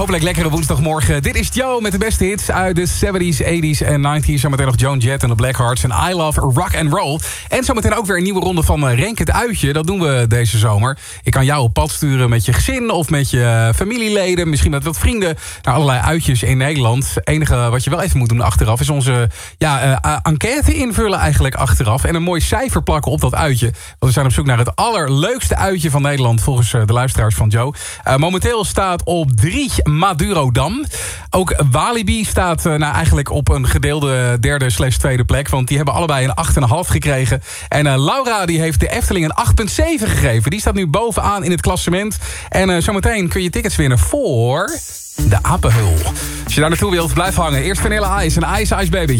Hopelijk lekkere woensdagmorgen. Dit is Joe met de beste hits uit de 70s, 80s en 90s. Zometeen nog Joan Jett en de Blackhearts en I Love Rock and Roll. En zometeen ook weer een nieuwe ronde van Renk het Uitje. Dat doen we deze zomer. Je kan jou op pad sturen met je gezin of met je familieleden. Misschien met wat vrienden naar allerlei uitjes in Nederland. Het enige wat je wel even moet doen achteraf is onze enquête invullen eigenlijk achteraf. En een mooi cijfer plakken op dat uitje. Want we zijn op zoek naar het allerleukste uitje van Nederland volgens de luisteraars van Joe. Momenteel staat op 3 Madurodam. Ook Walibi staat eigenlijk op een gedeelde derde/tweede plek. Want die hebben allebei een 8,5 gekregen. En Laura die heeft de Efteling een 8,7 gegeven. Die staat nu bovenaan in het klassement. En zometeen kun je tickets winnen voor de Apenhul. Als je daar naartoe wilt, blijf hangen. Eerst Vanilla Ice en Ice Ice Baby.